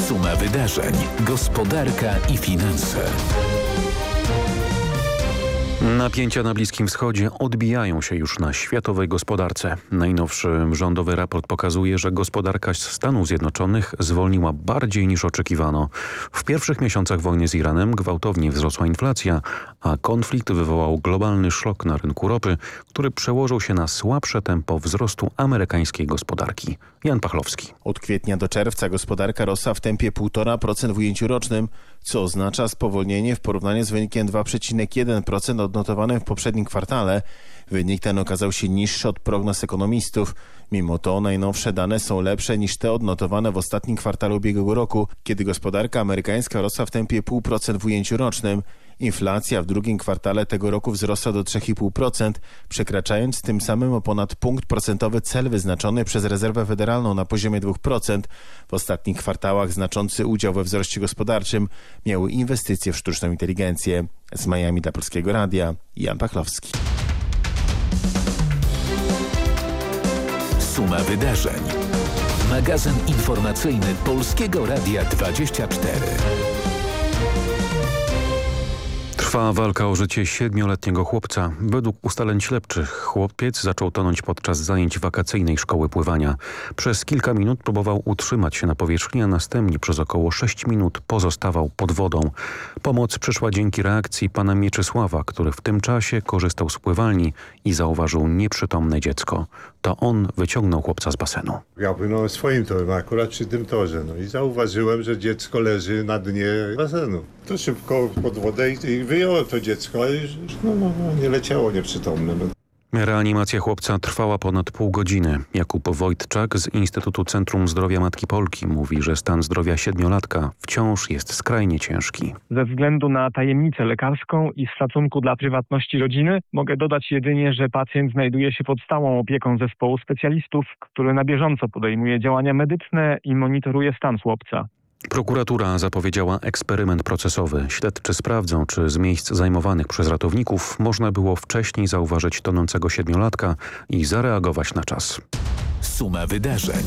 Suma wydarzeń, gospodarka i finanse. Napięcia na Bliskim Wschodzie odbijają się już na światowej gospodarce. Najnowszy rządowy raport pokazuje, że gospodarka Stanów Zjednoczonych zwolniła bardziej niż oczekiwano. W pierwszych miesiącach wojny z Iranem gwałtownie wzrosła inflacja, a konflikt wywołał globalny szok na rynku ropy, który przełożył się na słabsze tempo wzrostu amerykańskiej gospodarki. Jan Pachlowski. Od kwietnia do czerwca gospodarka rosła w tempie 1,5% w ujęciu rocznym, co oznacza spowolnienie w porównaniu z wynikiem 2,1% odnotowanym w poprzednim kwartale. Wynik ten okazał się niższy od prognoz ekonomistów. Mimo to najnowsze dane są lepsze niż te odnotowane w ostatnim kwartale ubiegłego roku, kiedy gospodarka amerykańska rosła w tempie 0,5% w ujęciu rocznym. Inflacja w drugim kwartale tego roku wzrosła do 3,5%, przekraczając tym samym o ponad punkt procentowy cel wyznaczony przez Rezerwę Federalną na poziomie 2%. W ostatnich kwartałach znaczący udział we wzroście gospodarczym miały inwestycje w sztuczną inteligencję. Z Miami dla Polskiego Radia, Jan Pachlowski. Suma wydarzeń. Magazyn informacyjny Polskiego Radia 24. Trwa walka o życie 7-letniego chłopca. Według ustaleń śledczych chłopiec zaczął tonąć podczas zajęć wakacyjnej szkoły pływania. Przez kilka minut próbował utrzymać się na powierzchni, a następnie przez około 6 minut pozostawał pod wodą. Pomoc przyszła dzięki reakcji pana Mieczysława, który w tym czasie korzystał z pływalni i zauważył nieprzytomne dziecko. To on wyciągnął chłopca z basenu. Ja płynąłem swoim torem, akurat przy tym torze. I zauważyłem, że dziecko leży na dnie basenu. To szybko pod wodę i wyjąłem to dziecko, ale już nie leciało nieprzytomne. Reanimacja chłopca trwała ponad pół godziny. Jakub Wojtczak z Instytutu Centrum Zdrowia Matki Polki mówi, że stan zdrowia 7-latka wciąż jest skrajnie ciężki. Ze względu na tajemnicę lekarską i z szacunku dla prywatności rodziny mogę dodać jedynie, że pacjent znajduje się pod stałą opieką zespołu specjalistów, który na bieżąco podejmuje działania medyczne i monitoruje stan chłopca. Prokuratura zapowiedziała eksperyment procesowy. Śledczy sprawdzą, czy z miejsc zajmowanych przez ratowników można było wcześniej zauważyć tonącego 7-latka i zareagować na czas. Suma wydarzeń.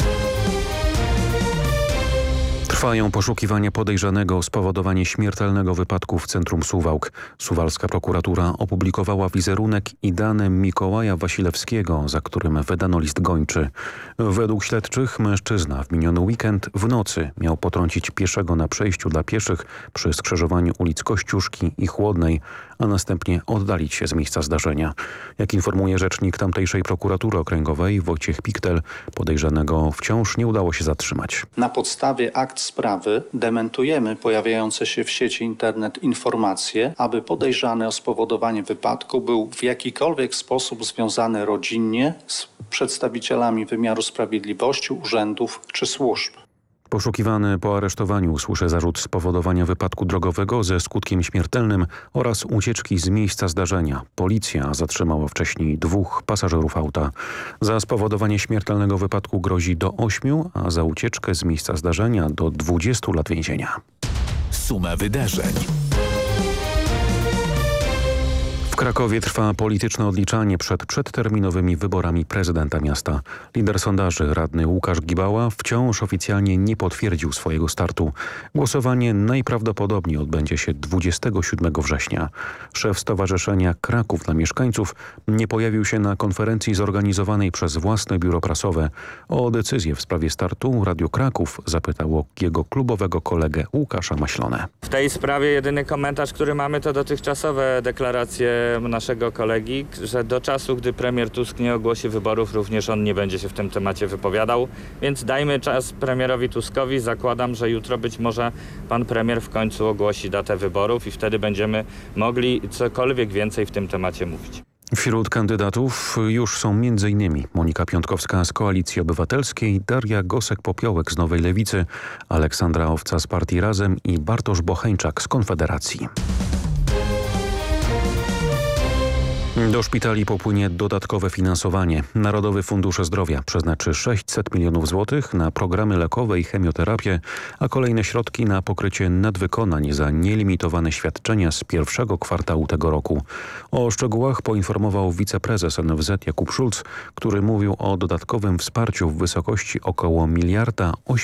Trwają poszukiwania podejrzanego o spowodowanie śmiertelnego wypadku w centrum Suwałk. Suwalska prokuratura opublikowała wizerunek i dane Mikołaja Wasilewskiego, za którym wydano list gończy. Według śledczych mężczyzna w miniony weekend w nocy miał potrącić pieszego na przejściu dla pieszych przy skrzyżowaniu ulic Kościuszki i Chłodnej, a następnie oddalić się z miejsca zdarzenia. Jak informuje rzecznik tamtejszej prokuratury okręgowej Wojciech Piktel, podejrzanego wciąż nie udało się zatrzymać. Na podstawie akt sprawy dementujemy pojawiające się w sieci internet informacje, aby podejrzany o spowodowanie wypadku był w jakikolwiek sposób związany rodzinnie z przedstawicielami wymiaru sprawiedliwości, urzędów czy służb. Poszukiwany po aresztowaniu usłyszy zarzut spowodowania wypadku drogowego ze skutkiem śmiertelnym oraz ucieczki z miejsca zdarzenia. Policja zatrzymała wcześniej 2 pasażerów auta. Za spowodowanie śmiertelnego wypadku grozi do 8, a za ucieczkę z miejsca zdarzenia do 20 lat więzienia. Suma wydarzeń. W Krakowie trwa polityczne odliczanie przed przedterminowymi wyborami prezydenta miasta. Lider sondaży, radny Łukasz Gibała, wciąż oficjalnie nie potwierdził swojego startu. Głosowanie najprawdopodobniej odbędzie się 27 września. Szef Stowarzyszenia Kraków dla Mieszkańców nie pojawił się na konferencji zorganizowanej przez własne biuro prasowe. O decyzję w sprawie startu Radio Kraków zapytało jego klubowego kolegę Łukasza Maślonę. W tej sprawie jedyny komentarz, który mamy, to dotychczasowe deklaracje naszego kolegi, że do czasu, gdy premier Tusk nie ogłosi wyborów, również on nie będzie się w tym temacie wypowiadał. Więc dajmy czas premierowi Tuskowi. Zakładam, że jutro być może pan premier w końcu ogłosi datę wyborów i wtedy będziemy mogli cokolwiek więcej w tym temacie mówić. Wśród kandydatów już są m.in. Monika Piątkowska z Koalicji Obywatelskiej, Daria Gosek-Popiołek z Nowej Lewicy, Aleksandra Owca z Partii Razem i Bartosz Bocheńczak z Konfederacji. Do szpitali popłynie dodatkowe finansowanie. Narodowy Fundusz Zdrowia przeznaczy 600 milionów złotych na programy lekowe i chemioterapię, a kolejne środki na pokrycie nadwykonań za nielimitowane świadczenia z pierwszego kwartału tego roku. O szczegółach poinformował wiceprezes NFZ Jakub Szulc, który mówił o dodatkowym wsparciu w wysokości około 1,8